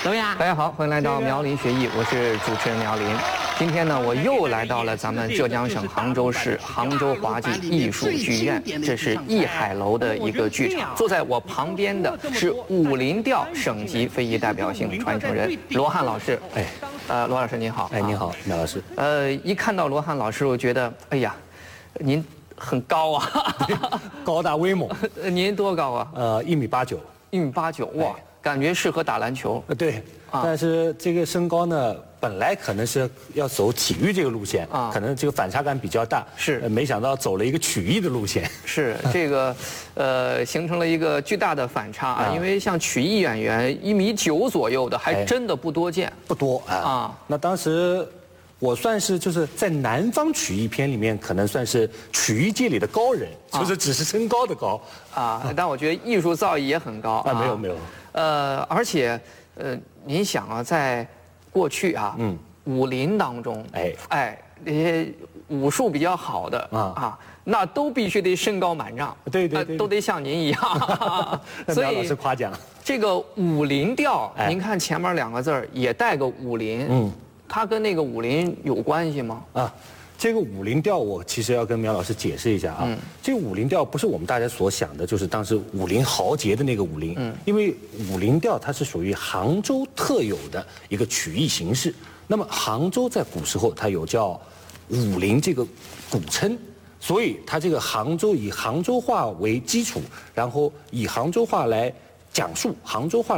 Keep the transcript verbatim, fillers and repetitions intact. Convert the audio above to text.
怎么样？ 大家好，欢迎来到苗林学艺，我是主持人苗林。今天呢，我又来到了咱们浙江省杭州市杭州华剧艺术剧院，这是艺海楼的一个剧场。坐在我旁边的是武林调省级非遗代表性传承人罗汉老师。哎，呃，罗老师您好。 哎，您好，苗老师。 呃，一看到罗汉老师，我觉得，哎呀，您很高啊， 高大威猛。 您多高啊？ 呃，一米八九。 一米八九，哇，感觉适合打篮球。 呃，对。但是这个身高呢，本来可能是要走体育这个路线啊，可能这个反差感比较大。 是， 没想到走了一个曲艺的路线。 是这个，呃，形成了一个巨大的反差啊。因为像曲艺演员一米九左右的，还真的不多见。 不多啊。啊，那当时我算是就是在南方曲艺片里面，可能算是曲艺界里的高人，就是只是身高的高啊。但我觉得艺术造诣也很高啊。没有没有。 呃，而且，呃，您想啊，在过去啊，嗯，武林当中，哎哎，那些武术比较好的啊啊，那都必须得身高满丈， 对对对， 都得像您一样。 所以老师夸奖。 这个武林调，您看前面两个字儿也带个武林，嗯，它跟那个武林有关系吗？啊。 这个武林调，我其实要跟苗老师解释一下啊。嗯、这个武林调不是我们大家所想的，就是当时武林豪杰的那个武林。嗯。因为武林调它是属于杭州特有的一个曲艺形式。那么杭州在古时候它有叫武林这个古称，所以它这个杭州以杭州话为基础，然后以杭州话来讲述杭州话。